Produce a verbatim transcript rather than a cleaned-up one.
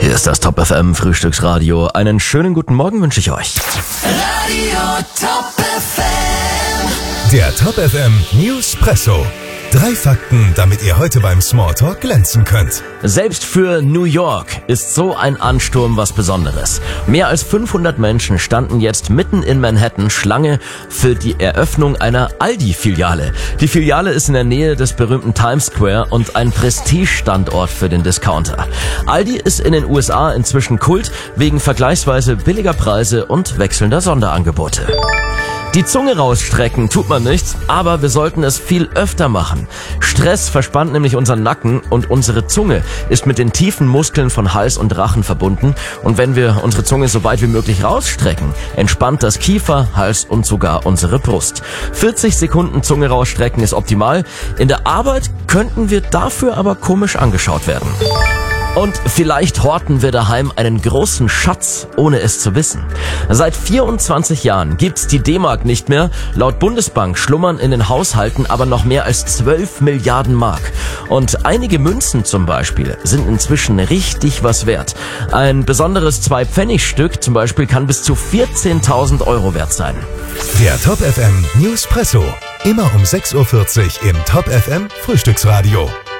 Hier ist das Top F M Frühstücksradio. Einen schönen guten Morgen wünsche ich euch. Radio Top F M. Der Top F M Newspresso. Drei Fakten, damit ihr heute beim Smalltalk glänzen könnt. Selbst für New York ist so ein Ansturm was Besonderes. Mehr als fünfhundert Menschen standen jetzt mitten in Manhattan Schlange für die Eröffnung einer Aldi-Filiale. Die Filiale ist in der Nähe des berühmten Times Square und ein Prestigestandort für den Discounter. Aldi ist in den U S A inzwischen Kult wegen vergleichsweise billiger Preise und wechselnder Sonderangebote. Die Zunge rausstrecken tut man nicht, aber wir sollten es viel öfter machen. Stress verspannt nämlich unseren Nacken und unsere Zunge ist mit den tiefen Muskeln von Hals und Rachen verbunden. Und wenn wir unsere Zunge so weit wie möglich rausstrecken, entspannt das Kiefer, Hals und sogar unsere Brust. vierzig Sekunden Zunge rausstrecken ist optimal. In der Arbeit könnten wir dafür aber komisch angeschaut werden. Und vielleicht horten wir daheim einen großen Schatz, ohne es zu wissen. Seit vierundzwanzig Jahren gibt's die D-Mark nicht mehr. Laut Bundesbank schlummern in den Haushalten aber noch mehr als zwölf Milliarden Mark. Und einige Münzen zum Beispiel sind inzwischen richtig was wert. Ein besonderes Zwei-Pfennig-Stück zum Beispiel kann bis zu vierzehntausend Euro wert sein. Der Top F M Newspresso. Immer um sechs Uhr vierzig im Top F M Frühstücksradio.